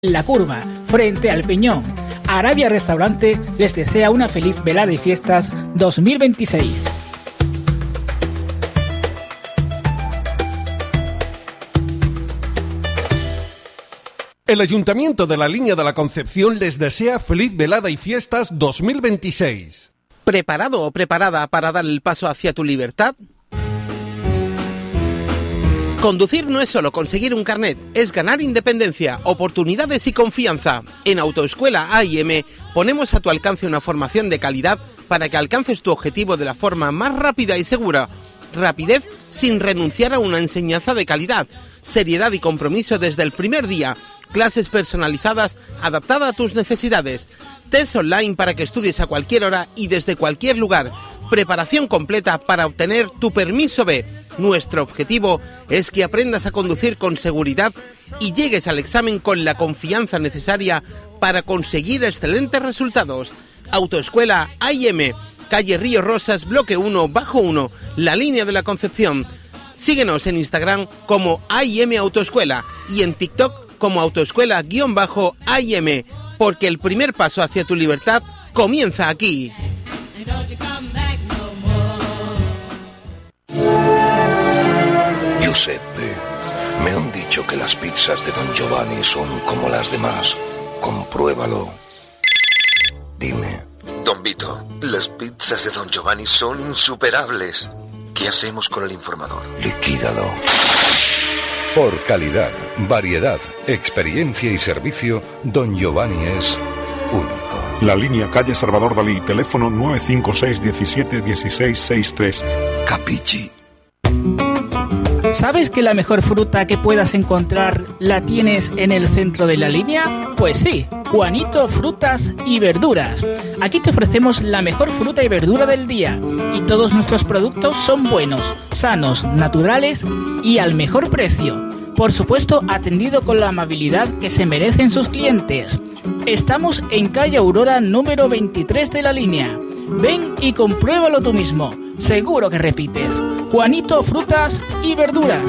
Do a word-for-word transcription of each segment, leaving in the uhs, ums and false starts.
La Curva, frente al Peñón. Arabia Restaurante les desea una feliz velada y fiestas dos mil veintiséis. El Ayuntamiento de la Línea de la Concepción les desea feliz velada y fiestas dos mil veintiséis. ¿Preparado o preparada para dar el paso hacia tu libertad? Conducir no es solo conseguir un carnet, es ganar independencia, oportunidades y confianza. En Autoescuela A I M ponemos a tu alcance una formación de calidad para que alcances tu objetivo de la forma más rápida y segura. Rapidez sin renunciar a una enseñanza de calidad, seriedad y compromiso desde el primer día, clases personalizadas adaptadas a tus necesidades, test online para que estudies a cualquier hora y desde cualquier lugar, preparación completa para obtener tu permiso B. Nuestro objetivo es que aprendas a conducir con seguridad y llegues al examen con la confianza necesaria para conseguir excelentes resultados. Autoescuela A I M, calle Río Rosas, bloque uno, bajo uno, La Línea de la Concepción. Síguenos en Instagram como A I M Autoescuela y en TikTok como Autoescuela-A I M, porque el primer paso hacia tu libertad comienza aquí. Giuseppe, me han dicho que las pizzas de Don Giovanni son como las demás. Compruébalo. Dime. Don Vito, las pizzas de Don Giovanni son insuperables. ¿Qué hacemos con el informador? Liquídalo. Por calidad, variedad, experiencia y servicio, Don Giovanni es único. La Línea, calle Salvador Dalí, teléfono nueve cinco seis diecisiete dieciséis sesenta y tres. Capichi. ¿Sabes que la mejor fruta que puedas encontrar la tienes en el centro de la línea? Pues sí, Juanito Frutas y Verduras. Aquí te ofrecemos la mejor fruta y verdura del día y todos nuestros productos son buenos, sanos, naturales y al mejor precio. Por supuesto, atendido con la amabilidad que se merecen sus clientes. Estamos en calle Aurora número veintitrés de la línea. Ven y compruébalo tú mismo. Seguro que repites. Juanito Frutas y Verduras.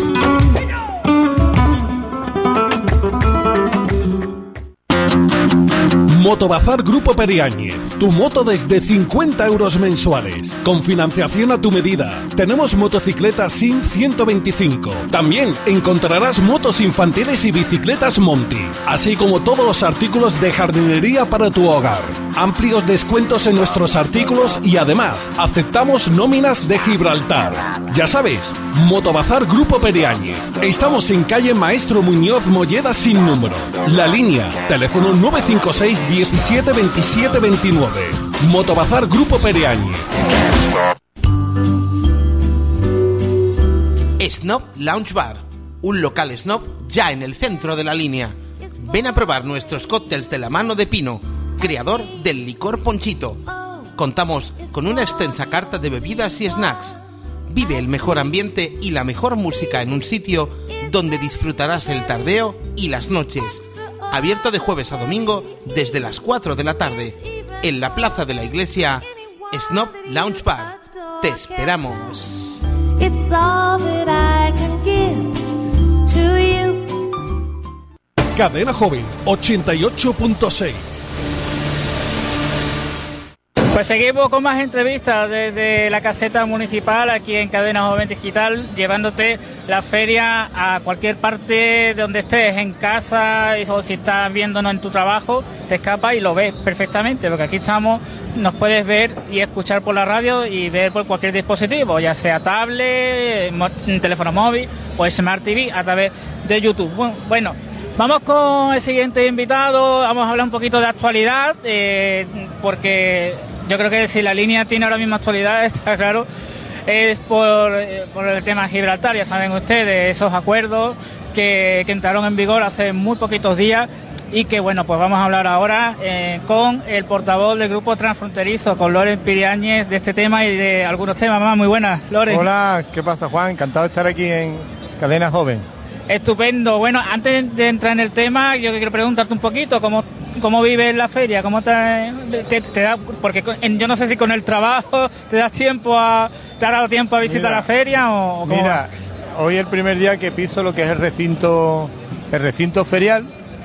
Motobazar Grupo Periáñez, tu moto desde cincuenta euros mensuales, con financiación a tu medida. Tenemos motocicletas S I N ciento veinticinco. También encontrarás motos infantiles y bicicletas Monty, así como todos los artículos de jardinería para tu hogar. Amplios descuentos en nuestros artículos y además aceptamos nóminas de Gibraltar. Ya sabes, Motobazar Grupo Periáñez. Estamos en calle Maestro Muñoz Molleda sin número. La Línea, teléfono nueve cinco seis diecisiete veintisiete veintinueve. Motobazar Grupo Periáñez. Snob Lounge Bar, un local snob ya en el centro de la Línea. Ven a probar nuestros cócteles de la mano de Pino, creador del licor Ponchito. Contamos con una extensa carta de bebidas y snacks. Vive el mejor ambiente y la mejor música en un sitio donde disfrutarás el tardeo y las noches. Abierto de jueves a domingo desde las cuatro de la tarde. En la plaza de la iglesia, Snob Lounge Bar. Te esperamos. Cadena Joven ochenta y ocho punto seis. Pues seguimos con más entrevistas desde la caseta municipal aquí en Cadena Joven Digital, llevándote la feria a cualquier parte de donde estés, en casa, o si estás viéndonos en tu trabajo, te escapas y lo ves perfectamente, porque aquí estamos, nos puedes ver y escuchar por la radio y ver por cualquier dispositivo, ya sea tablet, teléfono móvil o Smart T V a través de YouTube. Bueno, vamos con el siguiente invitado, vamos a hablar un poquito de actualidad, eh, porque yo creo que si la Línea tiene ahora mismo actualidad, está claro, es por, por el tema de Gibraltar. Ya saben ustedes, esos acuerdos que, que entraron en vigor hace muy poquitos días y que, bueno, pues vamos a hablar ahora eh, con el portavoz del Grupo Transfronterizo, con Loren Periáñez, de este tema y de algunos temas más. Muy buenas, Loren. Hola, ¿qué pasa, Juan? Encantado de estar aquí en Cadena Joven. Estupendo. Bueno, antes de entrar en el tema, yo quiero preguntarte un poquito cómo, cómo vives la feria, cómo te, te, te da, porque yo no sé si con el trabajo te das tiempo a, te ha dado tiempo a visitar mira, la feria o, o cómo mira, va? Hoy es el primer día que piso lo que es el recinto, el recinto ferial,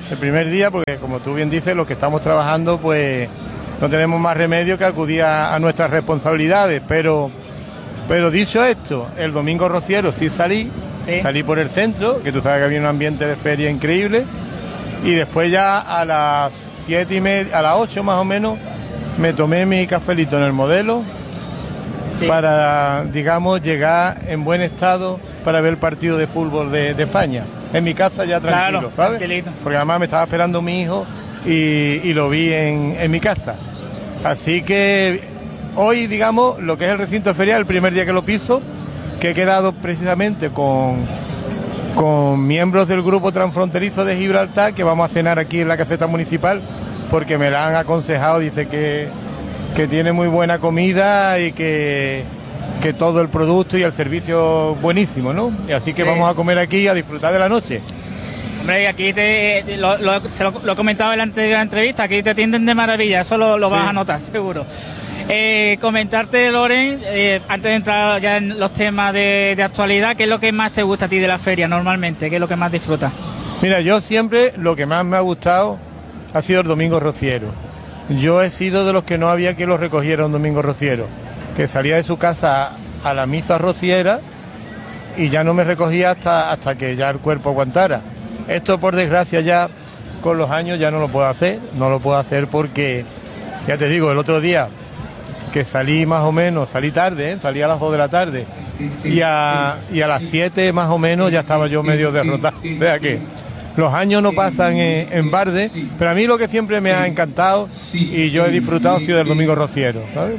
el primer día, porque como tú bien dices, los que estamos trabajando, pues no tenemos más remedio que acudir a, a nuestras responsabilidades, pero, pero dicho esto, el domingo rociero sí salí, ¿Sí? salí por el centro, que tú sabes que había un ambiente de feria increíble, y después ya a las siete y media, a las ocho más o menos, me tomé mi cafelito en el Modelo, sí. para, digamos, llegar en buen estado para ver el partido de fútbol de, de España. En mi casa ya tranquilo, claro, ¿sabes? Tranquilito. Porque además me estaba esperando mi hijo y, y lo vi en, en mi casa. Así que hoy, digamos, lo que es el recinto ferial, el primer día que lo piso, que he quedado precisamente con, con miembros del grupo transfronterizo de Gibraltar, que vamos a cenar aquí en la caseta municipal, porque me la han aconsejado, dice que, que tiene muy buena comida y que, que todo el producto y el servicio buenísimo, ¿no? Y así que sí. vamos a comer aquí a disfrutar de la noche. Hombre, y aquí te, lo, lo, se lo, lo comentaba en la anterior entrevista, aquí te atienden de maravilla, eso lo, lo sí. vas a notar, seguro. Eh, comentarte, Loren, eh, antes de entrar ya en los temas de, de actualidad, ¿qué es lo que más te gusta a ti de la feria normalmente? ¿Qué es lo que más disfrutas? Mira, yo siempre lo que más me ha gustado ha sido el domingo rociero. Yo he sido de los que no había quien lo recogiera un domingo rociero, que salía de su casa a la misa rociera y ya no me recogía hasta, hasta que ya el cuerpo aguantara. Esto, por desgracia, ya con los años ya no lo puedo hacer, no lo puedo hacer porque, ya te digo, el otro día que salí más o menos, salí tarde, ¿eh? salí a las dos de la tarde y a, y a las siete más o menos ya estaba yo medio derrotado. Vea que los años no pasan en, en balde, pero a mí lo que siempre me ha encantado y yo he disfrutado ha sido del domingo rociero, ¿sabes?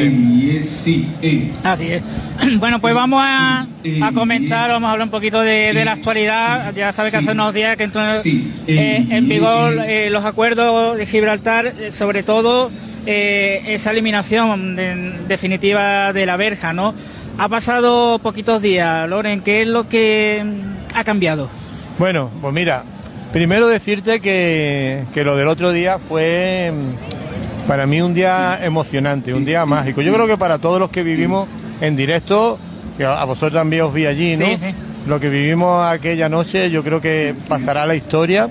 Sí. Así es. Bueno, pues vamos a, a comentar, vamos a hablar un poquito de, de la actualidad. Ya sabes que hace unos días que entró eh, en vigor eh, los acuerdos de Gibraltar, eh, sobre todo eh, esa eliminación de, definitiva de la verja, ¿no? Ha pasado poquitos días, Loren, ¿qué es lo que ha cambiado? Bueno, pues mira, primero decirte que, que lo del otro día fue para mí un día emocionante, un día mágico. Yo creo que para todos los que vivimos en directo, que a vosotros también os vi allí, ¿no? Sí, sí. Lo que vivimos aquella noche yo creo que pasará a la historia,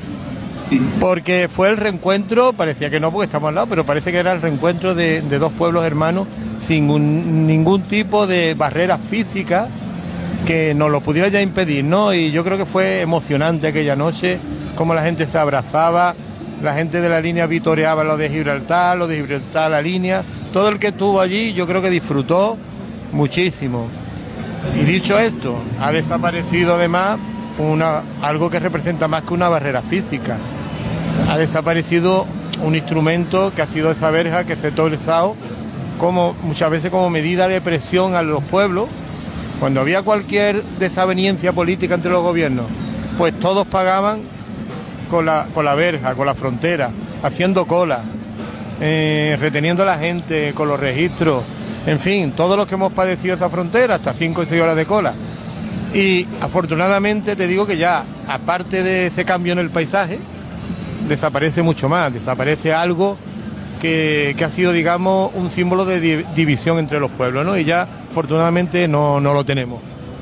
porque fue el reencuentro, parecía que no porque estamos al lado, pero parece que era el reencuentro de, de dos pueblos hermanos sin un, ningún tipo de barrera física que nos lo pudiera ya impedir, ¿no? Y yo creo que fue emocionante aquella noche, cómo la gente se abrazaba, la gente de la línea vitoreaba lo de Gibraltar, lo de Gibraltar la línea, todo el que estuvo allí yo creo que disfrutó muchísimo. Y dicho esto, ha desaparecido además una, algo que representa más que una barrera física. Ha desaparecido un instrumento que ha sido esa verja que se ha utilizado como, muchas veces como medida de presión a los pueblos. Cuando había cualquier desaveniencia política entre los gobiernos, pues todos pagaban con la, con la verja, con la frontera, haciendo cola, eh, reteniendo a la gente con los registros, en fin, todos los que hemos padecido esa frontera, hasta cinco y seis horas de cola. Y afortunadamente te digo que ya, aparte de ese cambio en el paisaje, desaparece mucho más, desaparece algo que, que ha sido, digamos, un símbolo de di- división entre los pueblos, ¿no? Y ya, afortunadamente, no, no lo tenemos.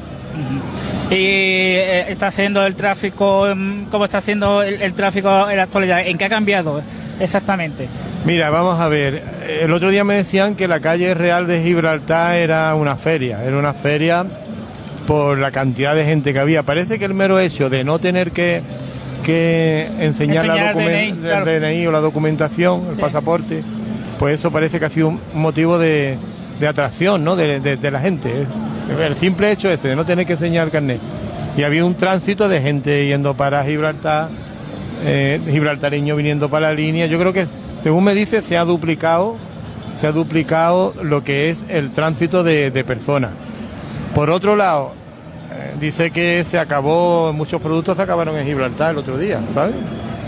Y eh, está haciendo el tráfico, ¿cómo está haciendo el, el tráfico en la actualidad? ¿En qué ha cambiado exactamente? Mira, vamos a ver, el otro día me decían que la calle real de Gibraltar era una feria, era una feria por la cantidad de gente que había. Parece que el mero hecho de no tener que que enseñar, enseñar la document- el D N I, claro. el D N I o la documentación, el sí. pasaporte, pues eso parece que ha sido un motivo de, de atracción, ¿no? de, de, de la gente. El simple hecho ese de no tener que enseñar el carnet. Y había un tránsito de gente yendo para Gibraltar, eh, gibraltareños viniendo para la línea. Yo creo que, según me dice, se ha duplicado, se ha duplicado lo que es el tránsito de, de personas. Por otro lado, dice que se acabó, muchos productos se acabaron en Gibraltar el otro día, ¿sabes?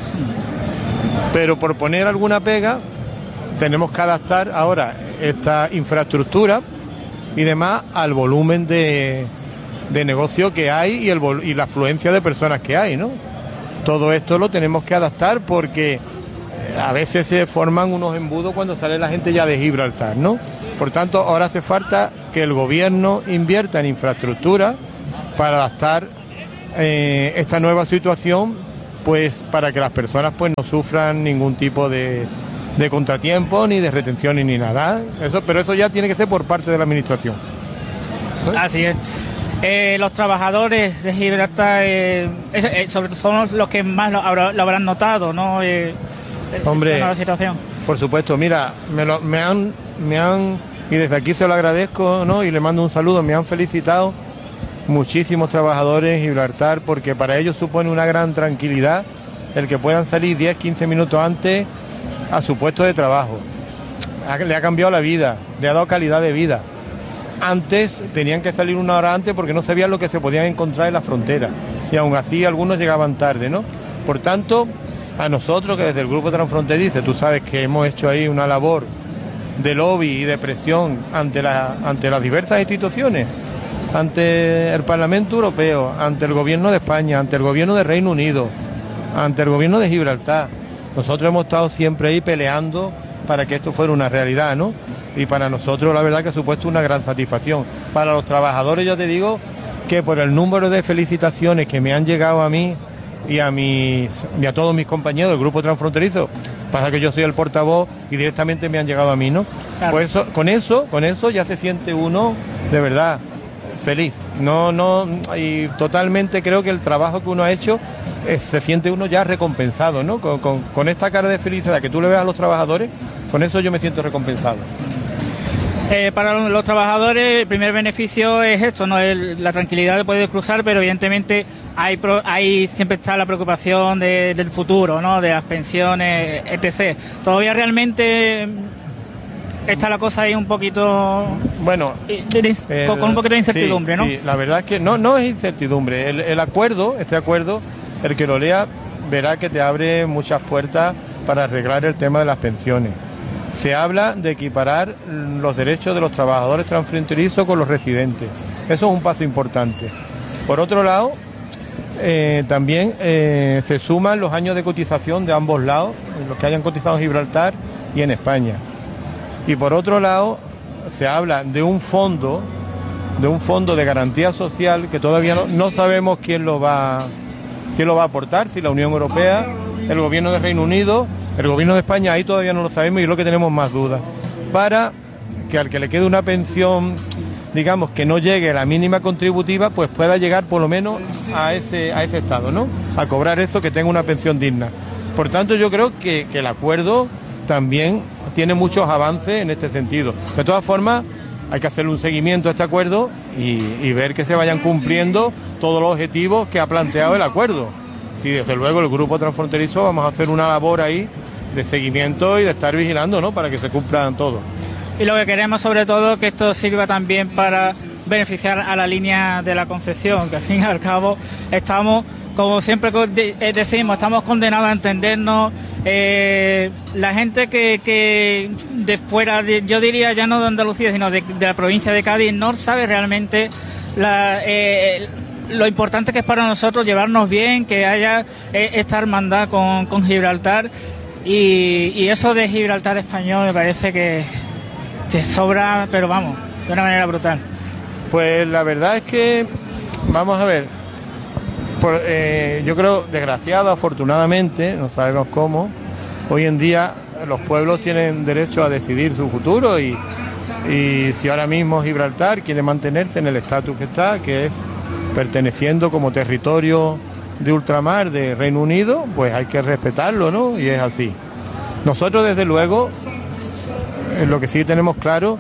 Pero por poner alguna pega, tenemos que adaptar ahora esta infraestructura y demás al volumen de, de negocio que hay y, el, y la afluencia de personas que hay, ¿no? Todo esto lo tenemos que adaptar porque a veces se forman unos embudos cuando sale la gente ya de Gibraltar, ¿no? Por tanto, ahora hace falta que el gobierno invierta en infraestructura para adaptar eh, esta nueva situación pues para que las personas pues no sufran ningún tipo de, de contratiempo, ni de retenciones, ni nada. Eso, pero eso ya tiene que ser por parte de la administración. ¿Eh? Así es. Eh, los trabajadores de Gibraltar, eh, eh, sobre todo son los que más lo, habrá, lo habrán notado, ¿no? Eh, Hombre, la situación. Por supuesto, mira, me, lo, me han, me han, y desde aquí se lo agradezco, ¿no? Y le mando un saludo, me han felicitado muchísimos trabajadores en Gibraltar, porque para ellos supone una gran tranquilidad el que puedan salir diez, quince minutos antes a su puesto de trabajo. Le ha cambiado la vida, le ha dado calidad de vida. Antes tenían que salir una hora antes porque no sabían lo que se podían encontrar en la frontera, y aún así algunos llegaban tarde, ¿no? Por tanto, a nosotros que desde el Grupo Transfronterizo, tú sabes que hemos hecho ahí una labor de lobby y de presión ante, la, ante las diversas instituciones, ante el Parlamento Europeo, ante el Gobierno de España, ante el Gobierno de Reino Unido, ante el Gobierno de Gibraltar. Nosotros hemos estado siempre ahí peleando para que esto fuera una realidad, ¿no? Y para nosotros la verdad que ha supuesto una gran satisfacción. Para los trabajadores yo te digo que por el número de felicitaciones que me han llegado a mí y a mis y a todos mis compañeros del Grupo Transfronterizo, pasa que yo soy el portavoz y directamente me han llegado a mí, ¿no? Claro. Pues eso, con eso, con eso ya se siente uno de verdad feliz. No, no, y totalmente creo que el trabajo que uno ha hecho eh, se siente uno ya recompensado, ¿no? Con, con, con esta cara de felicidad que tú le ves a los trabajadores, con eso yo me siento recompensado. Eh, para los trabajadores el primer beneficio es esto, no el, la tranquilidad de poder cruzar, pero evidentemente hay, pro, hay siempre está la preocupación de, del futuro, ¿no? De las pensiones, etcétera. Todavía realmente está la cosa ahí un poquito, bueno, de, de, el, con un poquito de incertidumbre, sí, ¿no? Sí, la verdad es que no, no es incertidumbre. El, el acuerdo, este acuerdo, el que lo lea verá que te abre muchas puertas para arreglar el tema de las pensiones. Se habla de equiparar los derechos de los trabajadores transfronterizos con los residentes. Eso es un paso importante. Por otro lado, eh, también eh, se suman los años de cotización de ambos lados, los que hayan cotizado en Gibraltar y en España. Y por otro lado, se habla de un fondo, de un fondo de garantía social que todavía no, no sabemos quién lo va, quién lo va a aportar, si la Unión Europea, el Gobierno de Reino Unido. El Gobierno de España ahí todavía no lo sabemos y es lo que tenemos más dudas. Para que al que le quede una pensión, digamos, que no llegue a la mínima contributiva, pues pueda llegar por lo menos a ese, a ese estado, ¿no? A cobrar eso, que tenga una pensión digna. Por tanto, yo creo que, que el acuerdo también tiene muchos avances en este sentido. De todas formas, hay que hacerle un seguimiento a este acuerdo y, y ver que se vayan cumpliendo todos los objetivos que ha planteado el acuerdo. Y desde luego el Grupo Transfronterizo vamos a hacer una labor ahí de seguimiento y de estar vigilando, ¿no? Para que se cumplan todos. Y lo que queremos sobre todo que esto sirva también para beneficiar a la línea de la Concepción, que al fin y al cabo estamos, como siempre decimos, estamos condenados a entendernos. Eh, la gente que, que de fuera, de, yo diría ya no de Andalucía, sino de, de la provincia de Cádiz, no sabe realmente la... Eh, lo importante que es para nosotros llevarnos bien, que haya eh, esta hermandad con, con Gibraltar y, y eso de Gibraltar español me parece que, que sobra, pero vamos, de una manera brutal. Pues la verdad es que, vamos a ver, por, eh, yo creo, desgraciado, afortunadamente, no sabemos cómo, hoy en día los pueblos tienen derecho a decidir su futuro y, y si ahora mismo Gibraltar quiere mantenerse en el estatus que está, que es perteneciendo como territorio de ultramar de Reino Unido, pues hay que respetarlo, ¿no? Y es así. Nosotros, desde luego, lo que sí tenemos claro,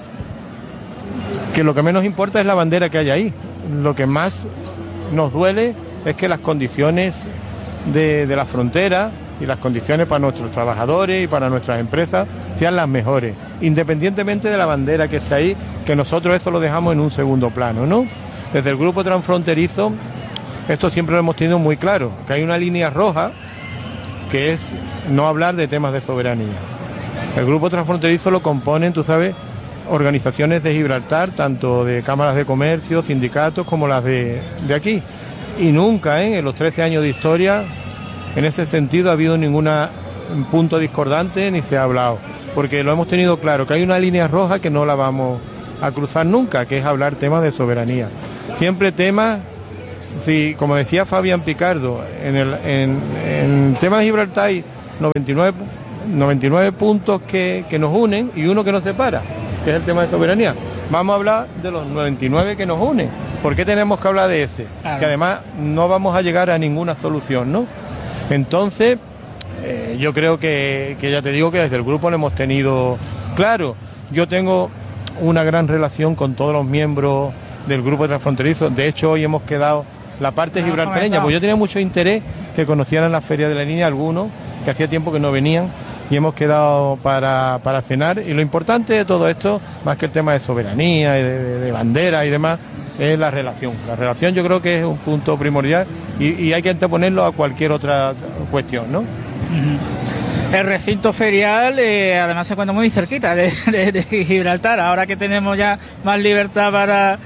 que lo que menos importa es la bandera que hay ahí. Lo que más nos duele es que las condiciones de, de la frontera y las condiciones para nuestros trabajadores y para nuestras empresas sean las mejores, independientemente de la bandera que está ahí, que nosotros eso lo dejamos en un segundo plano, ¿no? Desde el Grupo Transfronterizo, esto siempre lo hemos tenido muy claro, que hay una línea roja que es no hablar de temas de soberanía. El Grupo Transfronterizo lo componen, tú sabes, organizaciones de Gibraltar, tanto de cámaras de comercio, sindicatos, como las de, de aquí. Y nunca, ¿eh? En los trece años de historia, en ese sentido ha habido ningún punto discordante ni se ha hablado. Porque lo hemos tenido claro, que hay una línea roja que no la vamos a cruzar nunca, que es hablar temas de soberanía. Siempre temas si, como decía Fabián Picardo, en el, en, en el tema de Gibraltar hay noventa y nueve, noventa y nueve puntos que, que nos unen y uno que nos separa, que es el tema de soberanía. Vamos a hablar de los noventa y nueve que nos unen. ¿Por qué tenemos que hablar de ese? Claro. Que además no vamos a llegar a ninguna solución, ¿no? Entonces, eh, yo creo que, que ya te digo que desde el grupo lo hemos tenido claro. Yo tengo una gran relación con todos los miembros del grupo transfronterizo. De hecho, hoy hemos quedado la parte no, gibraltareña, porque yo tenía mucho interés que conocieran la Feria de la Línea algunos, que hacía tiempo que no venían, y hemos quedado para, para cenar. Y lo importante de todo esto, más que el tema de soberanía y de, de, de bandera y demás, es la relación. La relación yo creo que es un punto primordial y, y hay que anteponerlo a cualquier otra cuestión, ¿no? Uh-huh. El recinto ferial eh, además se encuentra muy cerquita de, de, de Gibraltar. Ahora que tenemos ya más libertad para...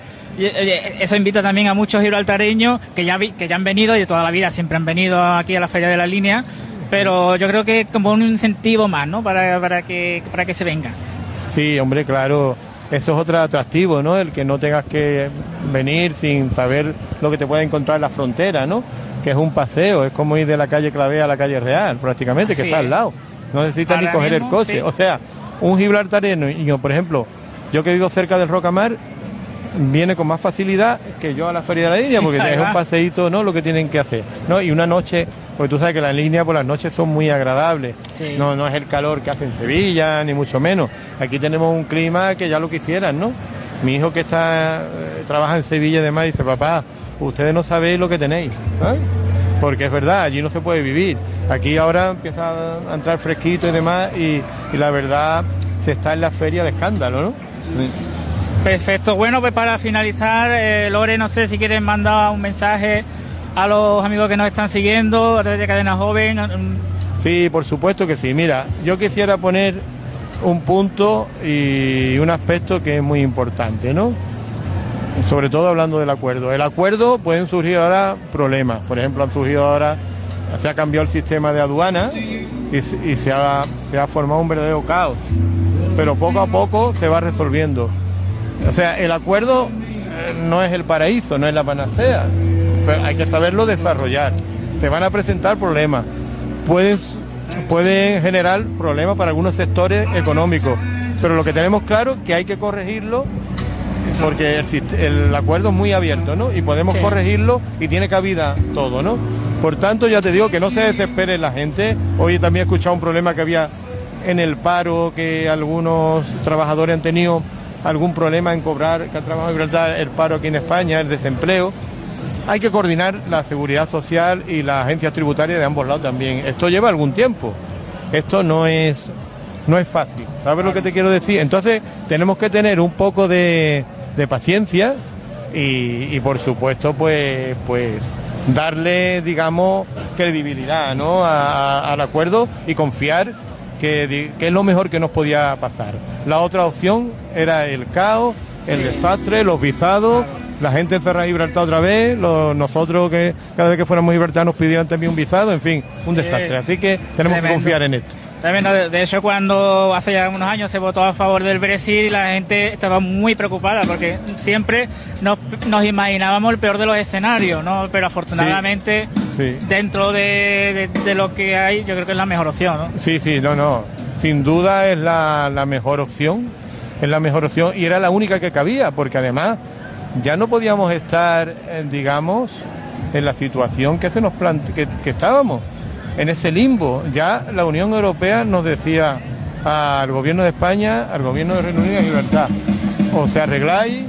Eso invita también a muchos gibraltareños que ya, vi, que ya han venido y de toda la vida siempre han venido aquí a la Feria de la Línea, pero yo creo que es como un incentivo más, ¿no? Para, para, que, para que se venga. Sí, hombre, claro. Eso es otro atractivo, ¿no? El que no tengas que venir sin saber lo que te puede encontrar en la frontera, ¿no? Que es un paseo, es como ir de la calle Clavé a la calle Real, prácticamente, Así que está es. al lado. No necesitas Ahora ni coger mismo, el coche. Sí. O sea, un gibraltareno, y yo, por ejemplo, yo que vivo cerca del Rocamar, viene con más facilidad que yo a la Feria de la Línea, porque sí, es un paseíto, ¿no? Lo que tienen que hacer, ¿no? Y una noche, porque tú sabes que las líneas por las noches son muy agradables, sí. no, no es el calor que hace en Sevilla, ni mucho menos. Aquí tenemos un clima que ya lo quisieran, ¿no? Mi hijo que está eh, trabaja en Sevilla y demás dice, papá, ustedes no sabéis lo que tenéis, ¿eh? Porque es verdad, allí no se puede vivir. Aquí ahora empieza a entrar fresquito y demás, y, y la verdad se está en la feria de escándalo, ¿no? Sí. Perfecto. Bueno, pues para finalizar, eh, Lore, no sé si quieres mandar un mensaje a los amigos que nos están siguiendo a través de Cadena Joven. Sí, por supuesto que sí. Mira, yo quisiera poner un punto y un aspecto que es muy importante, ¿no? Sobre todo hablando del acuerdo. El acuerdo, pueden surgir ahora problemas. Por ejemplo, han surgido ahora, se ha cambiado el sistema de aduana y, y se, ha, se ha formado un verdadero caos. Pero poco a poco se va resolviendo. O sea, el acuerdo no es el paraíso, no es la panacea, pero hay que saberlo desarrollar. Se van a presentar problemas, pueden, pueden generar problemas para algunos sectores económicos, pero lo que tenemos claro es que hay que corregirlo, porque el, el acuerdo es muy abierto, ¿no? Y podemos sí. corregirlo y tiene cabida todo, ¿no? Por tanto, ya te digo que no se desespere la gente. Hoy también he escuchado un problema que había en el paro, que algunos trabajadores han tenido algún problema en cobrar, que ha trabajado en Gibraltar, el paro aquí en España, el desempleo. Hay que coordinar la seguridad social y las agencias tributarias de ambos lados también. Esto lleva algún tiempo. Esto no es, no es fácil. ¿Sabes lo que te quiero decir? Entonces, tenemos que tener un poco de, de paciencia y, y, por supuesto, pues, pues darle, digamos, credibilidad, ¿no? a, a, al acuerdo y confiar Que, que es lo mejor que nos podía pasar. La otra opción era el caos, el desastre, los visados, la gente encerrada en Gibraltar otra vez, los, nosotros que cada vez que fuéramos a Gibraltar nos pidieran también un visado, en fin, un desastre. Así que tenemos Tremendo. que confiar en esto. Tremendo. De hecho, cuando hace ya unos años se votó a favor del Brexit, la gente estaba muy preocupada porque siempre nos, nos imaginábamos el peor de los escenarios, ¿no? Pero afortunadamente, sí, sí. dentro de, de, de lo que hay, yo creo que es la mejor opción, ¿no? Sí, sí, no, no. Sin duda es la, la mejor opción, es la mejor opción y era la única que cabía, porque además ya no podíamos estar, eh, digamos, en la situación que se nos plante, que, que estábamos. En ese limbo. Ya la Unión Europea nos decía al gobierno de España, al gobierno de Reino Unido y Gibraltar, o se arregláis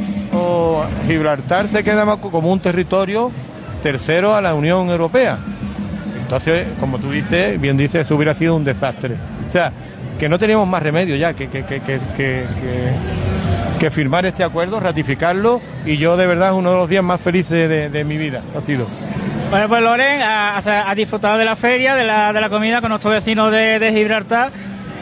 o Gibraltar se queda como un territorio tercero a la Unión Europea. Entonces, como tú dices, bien dices, eso hubiera sido un desastre. O sea, que no teníamos más remedio ya que, que, que, que, que, que, que firmar este acuerdo, ratificarlo, y yo de verdad es uno de los días más felices de, de mi vida, ha sido. Bueno, pues Loren ha, ha disfrutado de la feria, de la, de la comida con nuestros vecinos de, de Gibraltar,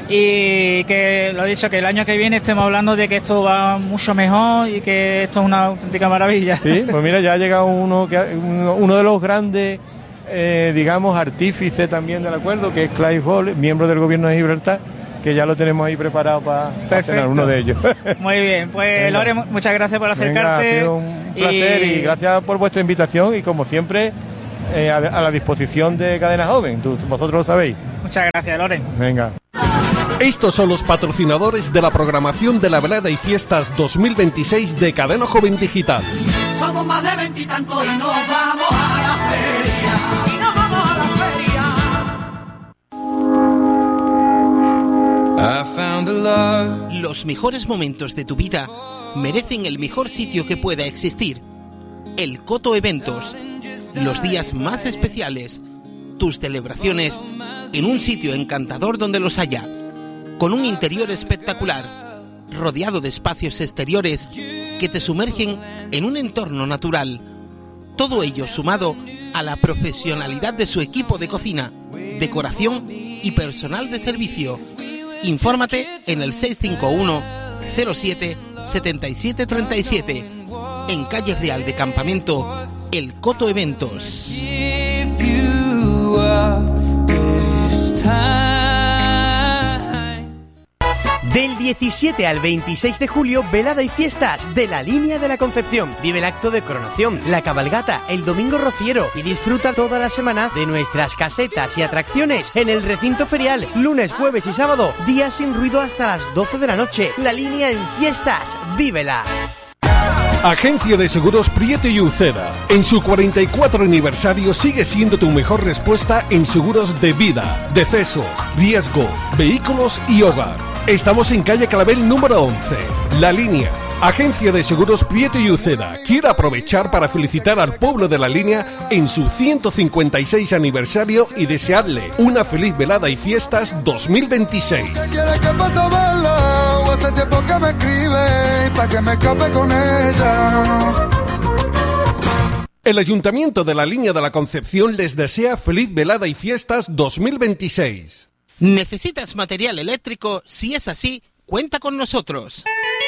y que lo he dicho, que el año que viene estemos hablando de que esto va mucho mejor y que esto es una auténtica maravilla. Sí, pues mira, ya ha llegado uno, que, uno, uno de los grandes, eh, digamos, artífices también del acuerdo, que es Clive Hall, miembro del gobierno de Gibraltar, que ya lo tenemos ahí preparado para pa cenar uno de ellos. Muy bien, pues Venga. Lore, muchas gracias por acercarte. Venga, ha sido un placer y... y gracias por vuestra invitación y como siempre eh, a, a la disposición de Cadena Joven, Tú, vosotros lo sabéis. Muchas gracias, Lore. Venga. Estos son los patrocinadores de la programación de la Velada y Fiestas dos mil veintiséis de Cadena Joven Digital. Somos más de veintitantos y nos vamos a la feria. Y nos vamos a la feria. I found a love. Los mejores momentos de tu vida merecen el mejor sitio que pueda existir. El Coto Eventos. Los días más especiales. Tus celebraciones en un sitio encantador donde los haya. Con un interior espectacular, rodeado de espacios exteriores que te sumergen en un entorno natural. Todo ello sumado a la profesionalidad de su equipo de cocina, decoración y personal de servicio. Infórmate en el seis cinco uno, cero siete, siete siete tres siete. En Calle Real de Campamento, El Coto Eventos. Del diecisiete al veintiséis de julio, velada y fiestas de la Línea de la Concepción. Vive el acto de coronación, la cabalgata, el domingo rociero y disfruta toda la semana de nuestras casetas y atracciones en el recinto ferial. Lunes, jueves y sábado, días sin ruido hasta las doce de la noche. La Línea en fiestas, vívela. Agencia de Seguros Prieto y Uceda. En su cuarenta y cuatro aniversario sigue siendo tu mejor respuesta en seguros de vida, decesos, riesgo, vehículos y hogar. Estamos en calle Clavel número once. La Línea. Agencia de Seguros Prieto y Uceda quiere aprovechar para felicitar al pueblo de La Línea en su ciento cincuenta y seis aniversario y desearle una feliz velada y fiestas dos mil veintiséis. ¿Qué quieres que pase a verla? O hace tiempo que me escribe para que me escape con ella. El Ayuntamiento de La Línea de la Concepción les desea feliz velada y fiestas dos mil veintiséis. ¿Necesitas material eléctrico? Si es así, cuenta con nosotros.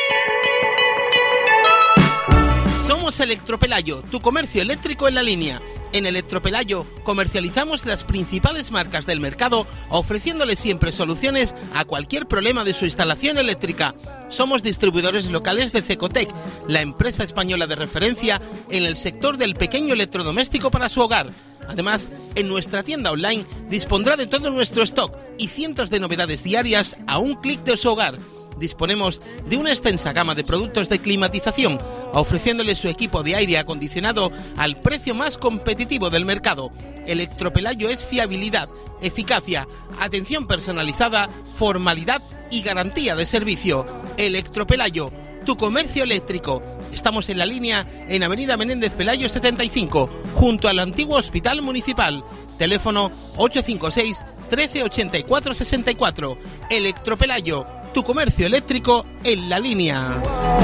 Somos Electropelayo, tu comercio eléctrico en La Línea. En Electropelayo comercializamos las principales marcas del mercado, ofreciéndole siempre soluciones a cualquier problema de su instalación eléctrica. Somos distribuidores locales de Cecotec, la empresa española de referencia en el sector del pequeño electrodoméstico para su hogar. Además, en nuestra tienda online dispondrá de todo nuestro stock y cientos de novedades diarias a un clic de su hogar. Disponemos de una extensa gama de productos de climatización, ofreciéndole su equipo de aire acondicionado al precio más competitivo del mercado. Electropelayo es fiabilidad, eficacia, atención personalizada, formalidad y garantía de servicio. Electropelayo, tu comercio eléctrico. Estamos en La Línea, en Avenida Menéndez Pelayo setenta y cinco, junto al antiguo Hospital Municipal. Teléfono ocho cinco seis, trece ochenta y cuatro sesenta y cuatro. Electropelayo, tu comercio eléctrico en La Línea.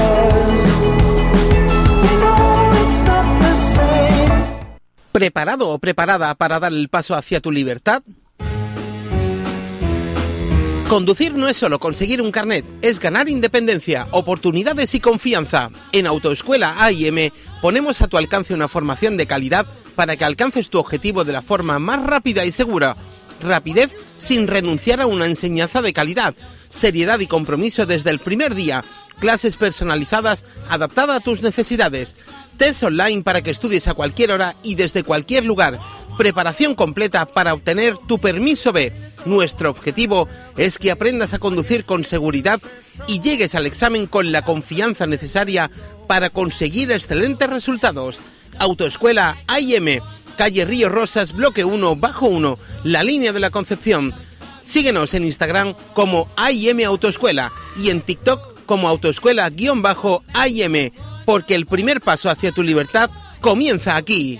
¿Preparado o preparada para dar el paso hacia tu libertad? Conducir no es solo conseguir un carnet, es ganar independencia, oportunidades y confianza. En Autoescuela A I M ponemos a tu alcance una formación de calidad para que alcances tu objetivo de la forma más rápida y segura. Rapidez sin renunciar a una enseñanza de calidad. Seriedad y compromiso desde el primer día. Clases personalizadas adaptadas a tus necesidades. Test online para que estudies a cualquier hora y desde cualquier lugar. Preparación completa para obtener tu permiso B. Nuestro objetivo es que aprendas a conducir con seguridad y llegues al examen con la confianza necesaria para conseguir excelentes resultados. Autoescuela A I M, calle Río Rosas, bloque uno, bajo uno, La Línea de la Concepción. Síguenos en Instagram como A I M Autoescuela y en TikTok como Autoescuela-A I M, porque el primer paso hacia tu libertad comienza aquí.